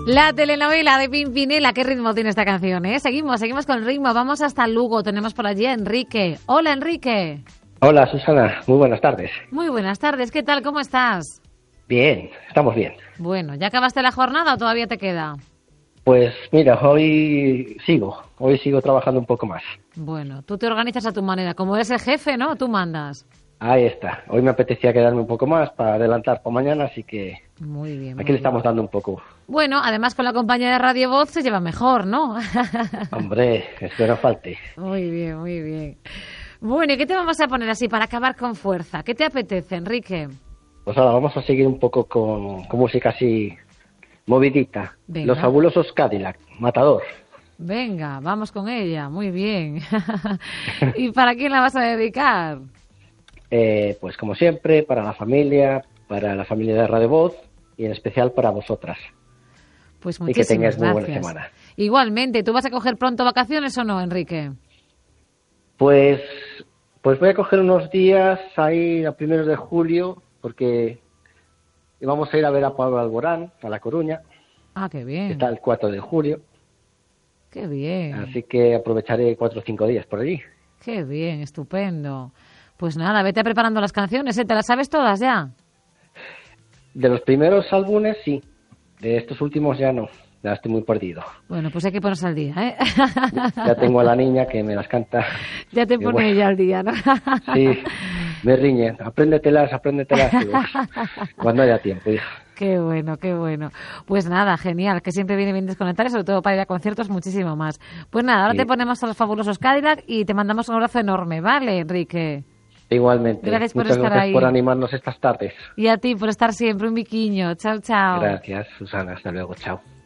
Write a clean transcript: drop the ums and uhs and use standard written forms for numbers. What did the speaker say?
La telenovela de Pimpinela, ¿qué ritmo tiene esta canción? Seguimos con el ritmo, vamos hasta Lugo, tenemos por allí a Enrique. Hola, Enrique. Hola, Susana, muy buenas tardes. Muy buenas tardes, ¿qué tal? ¿Cómo estás? Bien, estamos bien. Bueno, ¿ya acabaste la jornada o todavía te queda? Pues mira, hoy sigo trabajando un poco más. Bueno, tú te organizas a tu manera, como eres el jefe, ¿no? Tú mandas. Ahí está, hoy me apetecía quedarme un poco más para adelantar por mañana, así que muy bien. Aquí le estamos dando un poco. Bueno, además con la compañía de Radio Voz se lleva mejor, ¿no? Hombre, espero no falte. Muy bien, muy bien. Bueno, ¿y qué te vamos a poner así para acabar con fuerza? ¿Qué te apetece, Enrique? Pues ahora vamos a seguir un poco con música así movidita. Venga. Los fabulosos Cadillac, Matador. Venga, vamos con ella, muy bien. ¿Y para quién la vas a dedicar? Pues como siempre, para la familia de Radio Voz y en especial para vosotras. Pues y que tengáis muy gracias. buena semana. Igualmente, ¿tú vas a coger pronto vacaciones o no, Enrique? Pues voy a coger unos días ahí a primeros de julio, porque vamos a ir a ver a Pablo Alborán, a La Coruña. Ah, qué bien. Está el 4 de julio. Qué bien. Así que aprovecharé 4 o 5 días por allí. Qué bien, estupendo. Pues nada, vete preparando las canciones, ¿eh? ¿Te las sabes todas ya? De los primeros álbumes, sí. De estos últimos ya no. Ya estoy muy perdido. Bueno, pues hay que ponerse al día, ¿eh? Ya tengo a la niña que me las canta. Ya te pone ella al día, ¿no? Sí, me riñe. Apréndetelas. Cuando haya tiempo, hija. Qué bueno, qué bueno. Pues nada, genial, que siempre viene bien desconectar y sobre todo para ir a conciertos muchísimo más. Pues nada, ahora te ponemos a los fabulosos Cadillac y te mandamos un abrazo enorme, ¿vale, Enrique? Igualmente. Gracias por Muchas estar gracias ahí. por animarnos estas tardes. Y a ti por estar siempre, un biquiño. Chao, chao. Gracias, Susana. Hasta luego. Chao.